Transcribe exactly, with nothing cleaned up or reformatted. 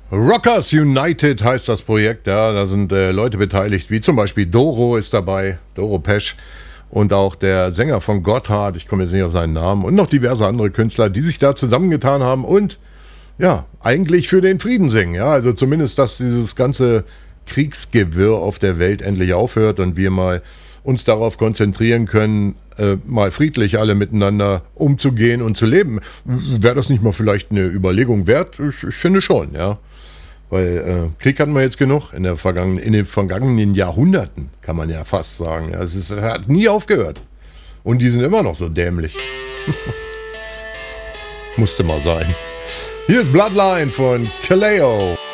Rockers United heißt das Projekt, ja, da sind äh, Leute beteiligt, wie zum Beispiel Doro ist dabei, Doro Pesch und auch der Sänger von Gotthard, ich komme jetzt nicht auf seinen Namen, und noch diverse andere Künstler, die sich da zusammengetan haben und ja, eigentlich für den Frieden singen, ja, also zumindest, dass dieses ganze Kriegsgewirr auf der Welt endlich aufhört und wir mal uns darauf konzentrieren können, äh, mal friedlich alle miteinander umzugehen und zu leben. Wäre das nicht mal vielleicht eine Überlegung wert? Ich, ich finde schon, ja. Weil äh, Krieg hatten wir jetzt genug in, der vergangenen, in den vergangenen Jahrhunderten, kann man ja fast sagen. Ja, es ist, hat nie aufgehört. Und die sind immer noch so dämlich. Musste mal sein. Hier ist Bloodline von Kaleo.